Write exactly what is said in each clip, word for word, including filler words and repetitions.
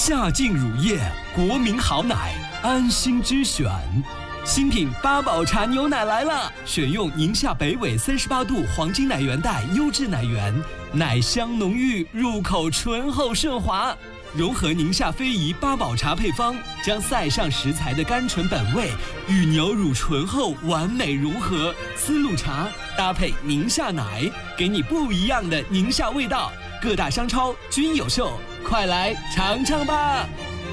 夏净乳业，国民好奶，安心之选。新品八宝茶牛奶来了，选用宁夏北纬三十八度黄金奶源带优质奶源，奶香浓郁，入口醇厚顺滑。融合宁夏非遗八宝茶配方，将塞上食材的甘醇本味与牛乳醇厚完美融合，丝路茶搭配宁夏奶，给你不一样的宁夏味道。各大商超均有售，快来尝尝吧！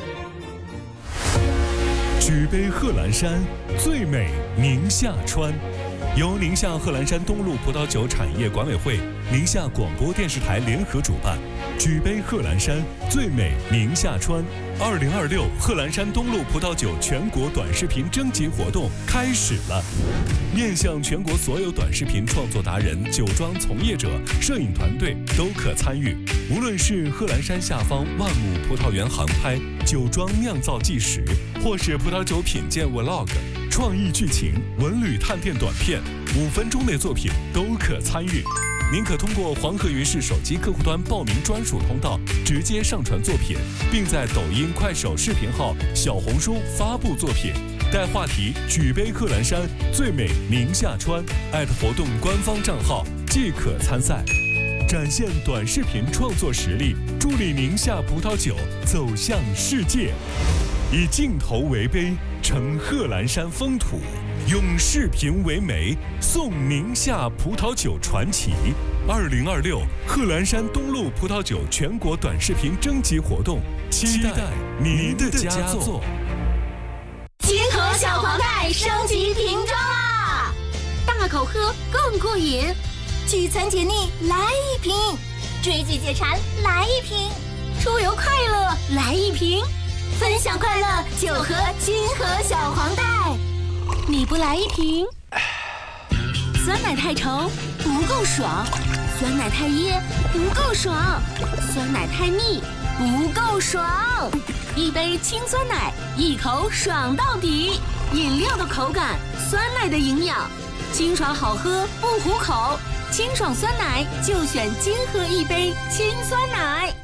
举杯贺兰山，最美宁夏川。由宁夏贺兰山东路葡萄酒产业管委会、宁夏广播电视台联合主办，举杯贺兰山，最美宁夏川。二零二六贺兰山东路葡萄酒全国短视频征集活动开始了，面向全国所有短视频创作达人、酒庄从业者、摄影团队都可参与。无论是贺兰山下方万亩葡萄园航拍、酒庄酿造纪实，或是葡萄酒品鉴 vlog、创意剧情、文旅探店短片，五分钟内作品都可参与。您可通过黄河云视手机客户端报名专属通道，直接上传作品，并在抖音、快手视频号、小红书发布作品，带话题“举杯贺兰山，最美宁夏川”，艾特活动官方账号即可参赛，展现短视频创作实力，助力宁夏葡萄酒走向世界。以镜头为杯，呈贺兰山风土；用视频为媒，颂宁夏葡萄酒传奇。二零二六贺兰山东路葡萄酒全国短视频征集活动，期待您的佳作。 金河小黄袋升级瓶装啦！大口喝更过瘾，聚餐解腻来一瓶，追剧解馋来一瓶，出游快乐来一瓶。分享快乐就喝金河小黄袋，你不来一瓶？酸奶太稠不够爽，酸奶太噎不够爽，酸奶太腻不够爽。一杯清酸奶，一口爽到底。饮料的口感，酸奶的营养，清爽好喝不糊口。清爽酸奶就选金河一杯清酸奶。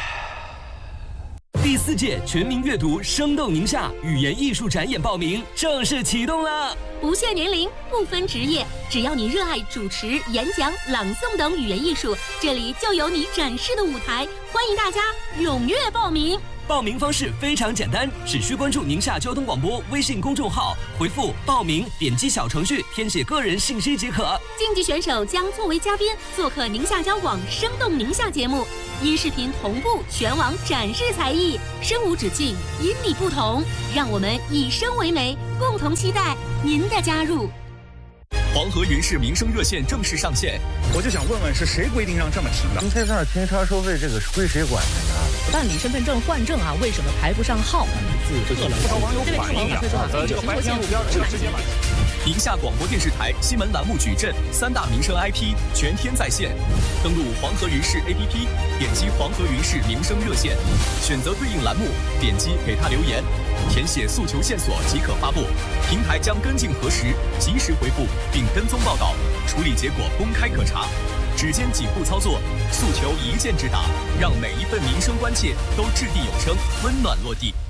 第四届全民阅读生动宁夏语言艺术展演报名正式启动了， 不限年龄，不分职业，只要你热爱主持、演讲、朗诵等语言艺术，这里就有你展示的舞台。欢迎大家踊跃报名。 报名方式非常简单，只需关注宁夏交通广播微信公众号，回复报名，点击小程序填写个人信息即可。 竞技选手将作为嘉宾做客宁夏交广生动宁夏节目，音视频同步全网展示才艺，声无止境，因你不同，让我们以声为媒，共同期待您的加入。 黄河云视民生热线正式上线， 我就想问问，是谁规定让这么停的？ 停车场停车收费这个归谁管的呀？ 办理身份证换证啊，为什么排不上号？ 不少网友反映啊，呃，这个白天路边这个直接买。 宁夏广播电视台新闻栏目矩阵三大民生 I P 全天在线，登录黄河云视 A P P， 点击黄河云视民生热线，选择对应栏目，点击给他留言，填写诉求线索即可发布，平台将跟进核实，及时回复并跟踪报道，处理结果公开可查。只见几步操作，诉求一键直达，让每一份民生关切都掷地有声，温暖落地。